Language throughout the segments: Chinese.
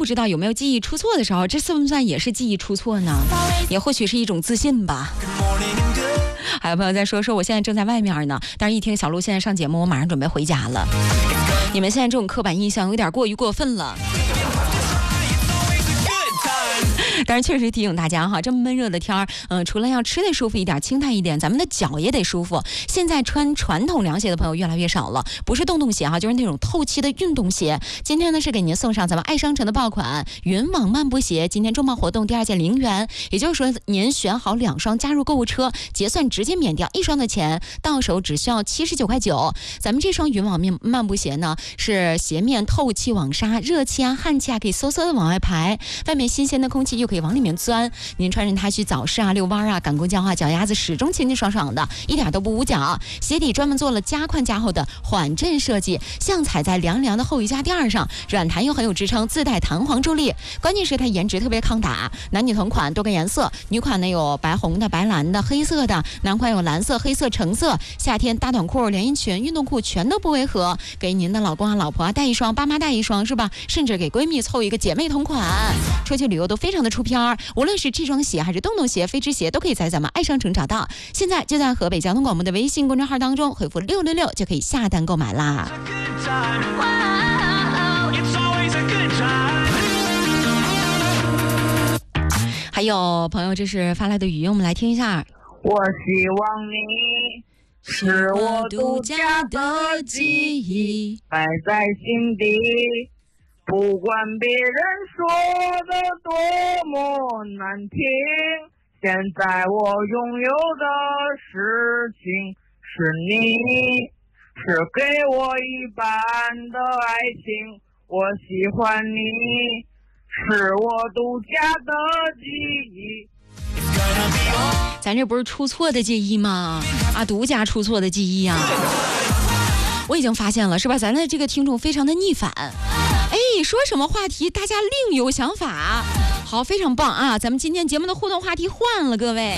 不知道有没有记忆出错的时候，这算不算也是记忆出错呢？也或许是一种自信吧。还有朋友在说我现在正在外面呢，但是一听小鹿现在上节目，我马上准备回家了。你们现在这种刻板印象有点过于过分了。但是确实提醒大家哈，这么闷热的天儿，除了要吃的舒服一点、清淡一点，咱们的脚也得舒服。现在穿传统凉鞋的朋友越来越少了，不是洞洞鞋哈，就是那种透气的运动鞋。今天呢是给您送上咱们爱商城的爆款云网漫步鞋，今天周末活动第2件0元，也就是说您选好2双加入购物车，结算直接免掉1双的钱，到手只需要79.9块。咱们这双云网漫步鞋呢是鞋面透气网纱，热气啊、汗气啊可以嗖嗖的往外排，外面新鲜的空气又可以往里面钻，您穿着它去早市啊、遛弯啊、赶公交啊，脚丫子始终清清爽爽的，一点都不捂脚。鞋底专门做了加宽加厚的缓震设计，像踩在凉凉的厚瑜伽垫上，软弹又很有支撑，自带弹簧助力。关键是它颜值特别抗打，男女同款多个颜色，女款呢有白红的、白蓝的、黑色的，男款有蓝色、黑色、橙色。夏天大短裤、连衣裙、运动裤全都不违和，给您的老公啊、老婆啊带一双，爸妈带一双是吧？甚至给闺蜜凑一个姐妹同款，出去旅游都非常的出片儿。无论是这双鞋还是洞洞鞋、飞驰鞋，都可以在咱们爱商城找到。现在就在河北交通广播的微信公众号当中回复666就可以下单购买啦。还有朋友这是发来的语音，我们来听一下。 我希望你是我独家的记忆，摆在心底，不管别人说的多么难听，现在我拥有的事情是你，是给我一半的爱情，我喜欢你，是我独家的记忆。 咱这不是出错的记忆吗？啊，独家出错的记忆啊！我已经发现了，是吧？咱的这个听众非常的逆反，哎，说什么话题大家另有想法，好，非常棒啊！咱们今天节目的互动话题换了，各位，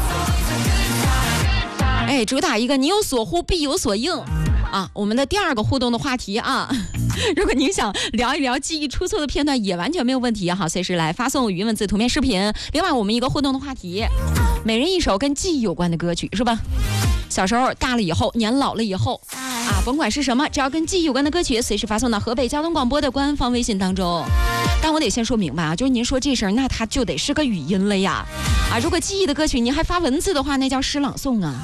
哎，主打一个你有所呼必有所应啊！我们的第2个互动的话题啊，如果您想聊一聊记忆出错的片段，也完全没有问题啊！随时来发送语音文字、图片、视频。另外，我们一个互动的话题，每人一首跟记忆有关的歌曲，是吧？小时候、大了以后、年老了以后啊，甭管是什么，只要跟记忆有关的歌曲，随时发送到河北交通广播的官方微信当中。但我得先说明白啊，就是您说这声，那它就得是个语音了呀！啊，如果记忆的歌曲您还发文字的话，那叫诗朗诵啊。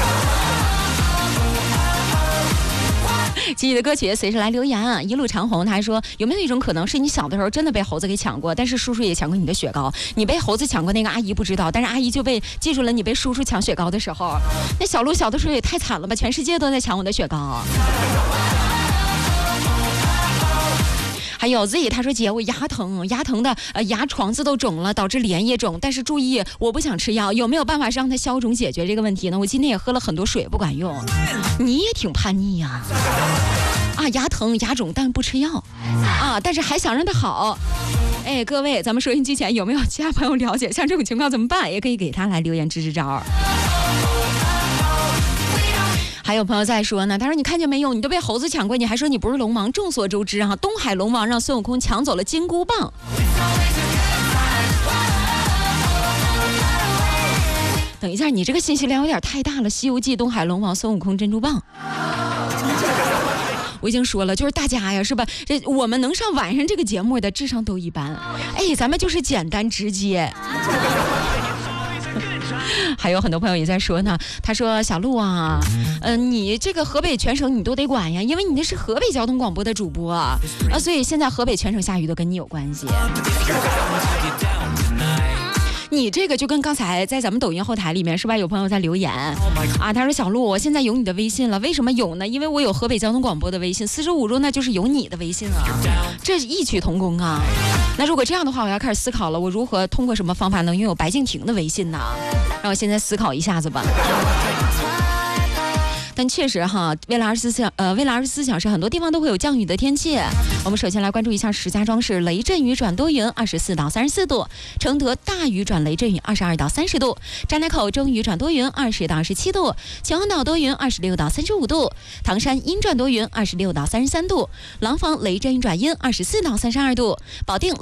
记忆的歌曲随时来留言啊！一路长虹他还说，有没有一种可能是你小的时候真的被猴子给抢过，但是叔叔也抢过你的雪糕，你被猴子抢过，那个阿姨不知道，但是阿姨就被记住了你被叔叔抢雪糕的时候。那小鹿小的时候也太惨了吧，全世界都在抢我的雪糕。还有 Z 他说，姐，我牙疼的牙床子都肿了，导致脸也肿，但是注意我不想吃药，有没有办法让它消肿解决这个问题呢？我今天也喝了很多水不管用。你也挺叛逆呀！啊，牙疼牙肿但不吃药啊，但是还想让它好。哎，各位，咱们收音机前有没有其他朋友了解像这种情况怎么办？也可以给他来留言支招。还有朋友在说呢，他说你看见没有，你都被猴子抢过，你还说你不是龙王。众所周知啊，东海龙王让孙悟空抢走了金箍棒。等一下，你这个信息量有点太大了，西游记、东海龙王、孙悟空、珍珠棒。我已经说了，就是大家呀，是吧？这我们能上晚上这个节目的智商都一般。哎，咱们就是简单直接。还有很多朋友也在说呢，他说小鹿啊，你这个河北全省你都得管呀，因为你那是河北交通广播的主播啊，所以现在河北全省下雨都跟你有关系。你这个就跟刚才在咱们抖音后台里面是吧，有朋友在留言啊，他说小鹿，我现在有你的微信了，为什么有呢？因为我有河北交通广播的微信，45路那就是有你的微信啊，这是异曲同工啊。那如果这样的话，我要开始思考了，我如何通过什么方法能拥有白敬亭的微信呢？让我现在思考一下子吧。但确实哈，未来24小时很多地方都会有降雨的天气。我们首先来关注一下石家庄市雷阵雨转多云，24到34度；承德大雨转雷阵雨，22到30度；张家口中雨转多云，20到27度；秦皇岛多云，26到35度；唐山阴转多云，26到33度；廊坊雷阵雨转阴，24到32度；保定